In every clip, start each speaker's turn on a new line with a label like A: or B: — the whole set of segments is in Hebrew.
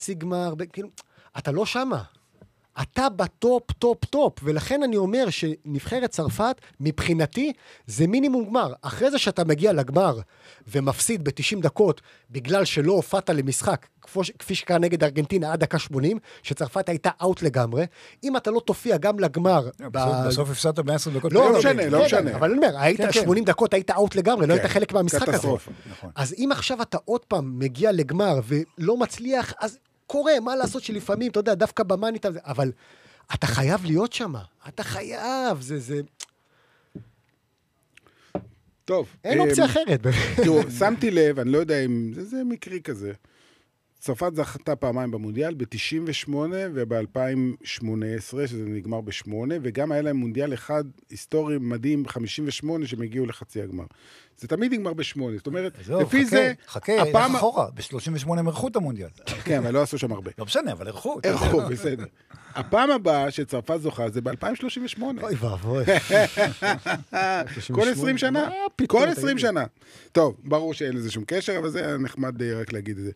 A: סיגמר, כאילו, אתה לא שמה. אתה בטופ, טופ, טופ, ולכן אני אומר שנבחרת צרפת, מבחינתי, זה מינימום גמר. אחרי זה שאתה מגיע לגמר, ומפסיד ב-90 דקות, בגלל שלא הופעת למשחק, כפי שקרה נגד ארגנטינה עד דקה 80, שצרפת הייתה אאוט לגמרי, אם אתה לא תופיע גם לגמר...
B: בסוף הפסדת ב-10 דקות.
C: לא משנה.
A: אבל אני אומר, היית 80 דקות, היית אאוט לגמרי, לא היית חלק מהמשחק הזה.
B: נכון.
A: אז אם עכשיו אתה עוד פעם מגיע לגמר, ולא מצליח, אז קורה, מה לעשות שלפעמים, אתה יודע, דווקא במאנית, אבל אתה חייב להיות שם, אתה חייב, זה...
C: טוב.
A: אין אופציה אחרת.
C: תראו, שמתי לב, אני לא יודע אם זה מקרי כזה, צרפת זכתה פעמיים במונדיאל, ב-98 וב-2018, שזה נגמר ב-8, וגם היה להם מונדיאל אחד היסטורי מדהים, 58, שהם הגיעו לחצי הגמר. זה תמיד נגמר ב-8, זאת אומרת, לפי זה...
B: חכה, איך אחורה, ב-38 הם ערכו את המונדיאל.
C: כן, אבל לא עשו שם הרבה.
B: לא משנה, אבל ערכו.
C: ערכו, בסדר. הפעם הבאה שצרפת זוכה זה ב-2038.
A: אוי ואבוי.
C: כל 20 שנה. כל 20 שנה. טוב, ברור שאין לזה שום קשר, אבל זה נחמד רק להגיד את זה.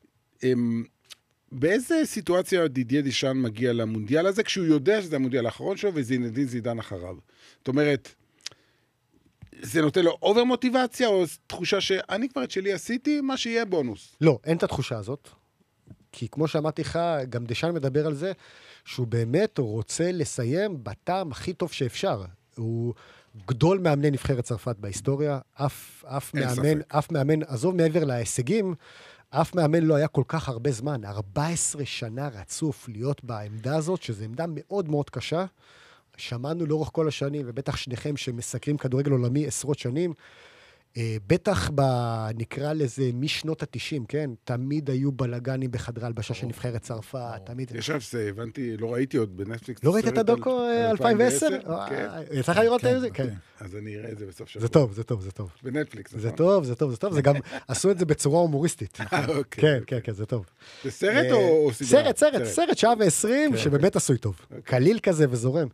C: באיזה סיטואציה דידיה דשאן מגיע למונדיאל הזה, כשהוא יודע שזה המונדיאל האחרון שלו, וזינדין זידן אחריו? זאת אומרת, זה נותן לו אובר מוטיבציה, או תחושה שאני כבר את שלי עשיתי, מה שיהיה בונוס?
A: לא, אין את התחושה הזאת. כי כמו שאמרתי לך, גם דשאן מדבר על זה, שהוא באמת רוצה לסיים בטעם הכי טוב שאפשר. הוא גדול מאמני נבחרת צרפת בהיסטוריה, אף מאמן, עזוב מעבר להישגים, אף מאמן לא היה כל כך הרבה זמן, 14 שנה רצוף להיות בעמדה הזאת, שזו עמדה מאוד מאוד קשה. שמענו לאורך כל השנים, ובטח שניכם שמסקרים כדורגל עולמי עשרות שנים, בטח נקרא לזה משנות ה-90, כן? תמיד היו בלגנים בחדרי הלבשה של נבחרת צרפת, תמיד...
C: ישב זה, הבנתי, לא ראיתי עוד בנטפליקס.
A: לא ראית את הדוקו 2010?
C: כן.
A: יצא לך לראות את זה? כן.
C: אז אני אראה את זה בסוף שבוע.
A: זה טוב.
C: בנטפליקס, נכון?
A: זה טוב. זה גם עשו את זה בצורה הומוריסטית. כן, זה טוב.
C: זה סרט או סדרה?
A: סרט, שעה ו-20, שבאמת עשוי טוב. קליל כזה וזורם.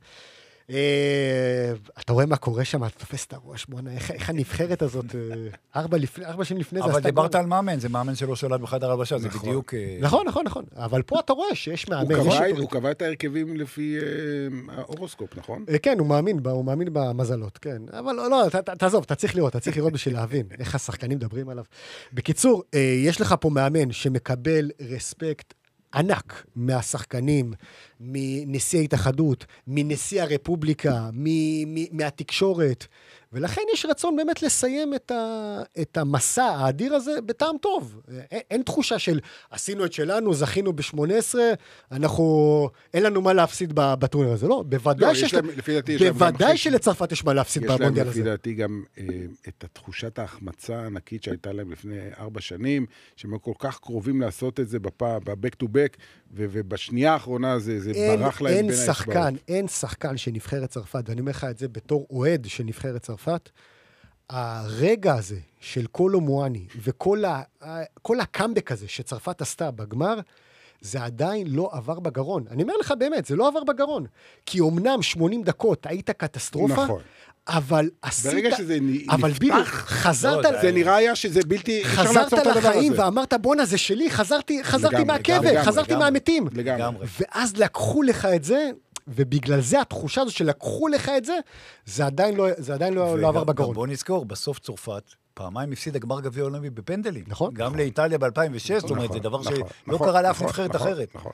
A: אתה רואה מה קורה שם, אתה תופס את הראש, איך הנבחרת הזאת, 4 שנים לפני זה.
B: אבל דיברת על מאמן, זה מאמן שלא שולט בחדר הלבשה, זה בדיוק...
A: נכון, אבל פה אתה רואה שיש מאמן.
C: הוא קבע את ההרכבים לפי האורוסקופ, נכון?
A: כן, הוא מאמין במזלות, כן. אבל לא, תעזוב, אתה צריך לראות בשביל להבין איך השחקנים מדברים עליו. בקיצור, יש לך פה מאמן שמקבל רספקט ענק מהשחקנים, מנשיא ההתאחדות, מנשיא הרפובליקה, מהתקשורת, ולכן יש רצון באמת לסיים את המסע האדיר הזה בטעם טוב. אין תחושה של עשינו את שלנו, זכינו ב-18, אין לנו מה להפסיד בטורניר הזה. לא, בוודאי שלצרפת יש מה להפסיד במונדיאל הזה.
C: יש להם לפי דעתי גם את התחושת ההחמצה הענקית שהייתה להם לפני 4 שנים, שהם כל כך קרובים לעשות את זה בבק טו בק, ובשנייה האחרונה זה ברח להם בין האצבעות.
A: אין שחקן שנבחרת צרפת, ואני אומר לך את זה בתור אוהד של נבחרת צרפת, הרגע הזה של קולו מואני, וכל הקאמבק הזה שצרפת עשתה בגמר, זה עדיין לא עבר בגרון. אני אומר לך באמת, זה לא עבר בגרון. כי אומנם 80 דקות היית קטסטרופה,
C: נכון.
A: אבל עשית...
C: ברגע שזה
A: נפתח, חזרת...
C: זה נראה היה שזה בלתי...
A: חזרת לחיים ואמרת, בונה, זה שלי, חזרתי מהקבר, חזרתי מהמתים.
C: לגמרי.
A: ואז לקחו לך את זה, ובגלל זה התחושה הזו שלקחו לך את זה, זה עדיין לא עבר בגרון.
B: בוא נזכור, בסוף צרפת, פעמיים הפסיד הגמר גביע העולמי בפנדלים.
A: נכון.
B: גם לאיטליה ב-2006, זאת אומרת, זה דבר שלא קרה לאף נבחרת אחרת.
C: נכון.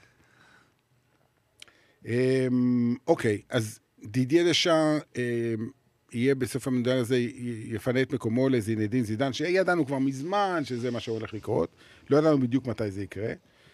C: אוקיי, אז דידיה דשאן יהיה בסוף המונדיאל הזה, יפנה את מקומו לזינדין זידן, שידענו כבר מזמן שזה מה שהולך לקרות, לא ידענו בדיוק מתי זה יקרה.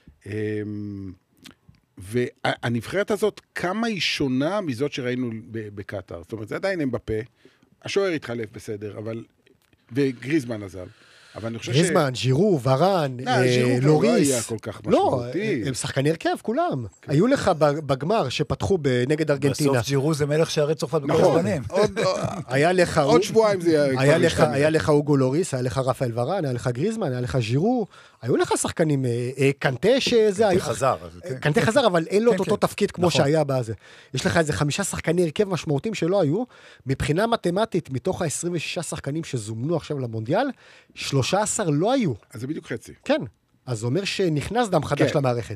C: והנבחרת הזאת, כמה היא שונה מזאת שראינו בקטר? זאת אומרת, זה עדיין הם בפה, השוער התחלף בסדר, אבל... וגריזמן עזב. אבל אני חושב
A: גריזמן, ז'ירו, ורן, לוריס.
C: לא היה כל כך משמעותי.
A: לא, הם שחקני הרכב, כולם. היו לך בגמר שפתחו נגד ארגנטינה.
B: בסוף ז'ירו זה מלך שערי צרפת בכל הזמנים.
C: עוד שבועיים זה יהיה...
A: היה לך אוגו לוריס, היה לך רפאל ורן, היה לך גריזמן, היה לך ז'ירו, היו לך שחקנים, קנטה שזה... קנטה חזר, אבל אין לו את אותו תפקיד כמו שהיה בזה. יש לך איזה 5 שחקני הרכב משמעותיים שלא היו, מבחינה מתמטית, מתוך ה-26 שחקנים שזומנו עכשיו למונדיאל, 13 לא היו.
C: אז זה בדיוק חצי.
A: כן. אז זה אומר שנכנס דם חדש
C: כן.
A: למערכת.